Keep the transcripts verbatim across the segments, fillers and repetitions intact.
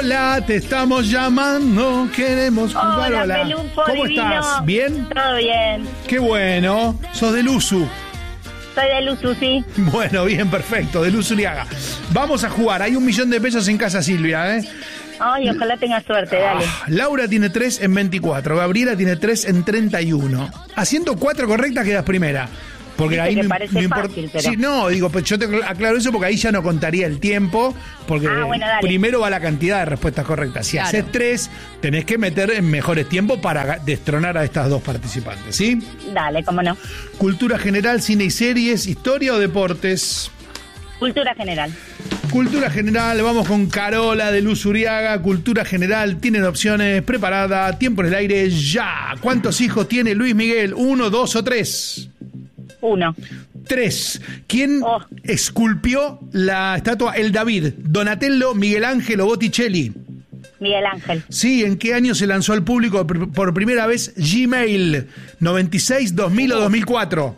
Hola, te estamos llamando, queremos jugar. Hola, Hola. Pelufo ¿Cómo divino. estás? ¿Bien? Todo bien. Qué bueno. ¿Sos del Usu? Soy de Luzu, sí. Bueno, bien, perfecto, del Usu Uriaga. Vamos a jugar, hay un millón de pesos en casa Silvia, ¿eh? Ay, ojalá tenga suerte, dale. Ah, Laura tiene tres en veinticuatro, Gabriela tiene tres en treinta y uno. Haciendo cuatro correctas quedas primera. Porque Dice ahí que no, parece no importa. fácil, pero- Sí, no, digo, pues yo te aclaro eso porque ahí ya no contaría el tiempo, porque Ah, bueno, dale. primero va la cantidad de respuestas correctas. Si Claro. haces tres, tenés que meter en mejores tiempos para ga- destronar a estas dos participantes, ¿sí? Dale, cómo no. Cultura general, cine y series, historia o deportes. Cultura general. Cultura general, vamos con Carola de Luz Uriaga. Cultura general, tienen opciones, preparada, tiempo en el aire, ya. ¿Cuántos hijos tiene Luis Miguel? ¿Uno, dos o tres? Uno. Tres. ¿Quién Oh. esculpió la estatua El David? ¿Donatello, Miguel Ángel o Botticelli? Miguel Ángel. Sí, ¿en qué año se lanzó al público pr- por primera vez Gmail? ¿noventa y seis, dos mil o dos mil cuatro?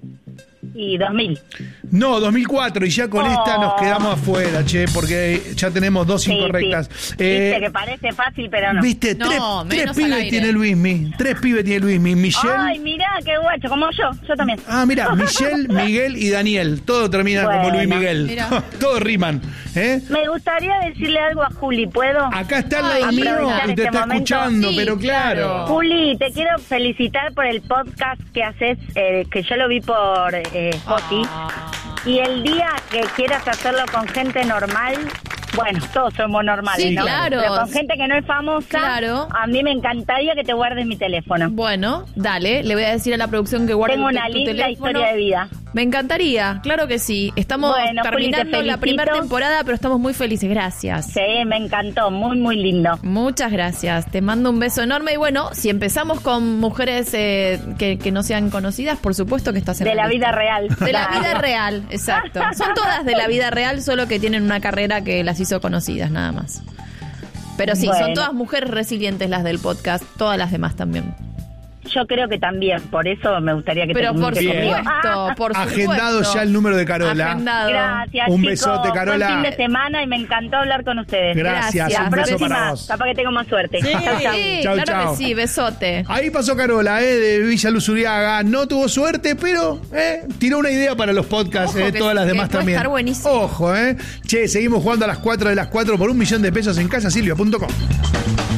Y dos mil. No, dos mil cuatro, y ya con Oh. esta nos quedamos afuera, che, porque ya tenemos dos Sí, incorrectas. sí. Eh, Viste que parece fácil, pero no. Viste, No, tres, menos tres al pibes aire. tiene Luismi, tres pibes tiene Luismi, Michelle. Ay, mirá, qué guacho, como yo. Yo también. Ah, mira, Michelle, Miguel y Daniel, todo termina como Bueno, Luis Miguel, mira. todos riman, ¿eh? Me gustaría decirle algo a Juli, ¿puedo? Acá está al Ay, lado mío aprovechar y te este está momento. escuchando, Sí, pero claro. claro. Juli, te quiero felicitar por el podcast que haces, eh, que yo lo vi por eh, Spotify. Ah. Y el día que quieras hacerlo con gente normal, bueno, todos somos normales, Sí, ¿no? claro. Pero con gente que no es famosa, Claro. a mí me encantaría que te guardes mi teléfono. Bueno, dale, le voy a decir a la producción que guarde Tengo tu, una tu linda teléfono. historia de vida. Me encantaría, claro que sí. Estamos Bueno, Juli, te terminando la felicito. primera temporada, pero estamos muy felices. Gracias. Sí, me encantó, muy, muy lindo. Muchas gracias. Te mando un beso enorme. Y bueno, si empezamos con mujeres eh, que, que no sean conocidas, por supuesto que estás en De la lista. vida real. De la Claro. vida real, exacto. Son todas de la vida real, solo que tienen una carrera que las hizo conocidas, nada más. Pero sí, son Bueno. todas mujeres resilientes las del podcast, todas las demás también. Yo creo que también, por eso me gustaría que Pero te por comuniques Bien. conmigo. supuesto, por Agendado supuesto. ya el número de Carola. Agendado. Gracias, Un chicos. besote, Carola. Buen fin de semana y me encantó hablar con ustedes. Gracias, Gracias. un La beso próxima, para vos. capaz que tengo más suerte. Sí, Chau, chau. sí, Chau, claro chau. que sí, besote. Ahí pasó Carola, eh, de Villa Luz Uriaga. No tuvo suerte, pero eh, tiró una idea para los podcasts, Ojo eh, que- todas las que demás puede también. estar buenísimo. Ojo, eh. Che, seguimos jugando a las cuatro de las cuatro por un millón de pesos en casasilvia punto com.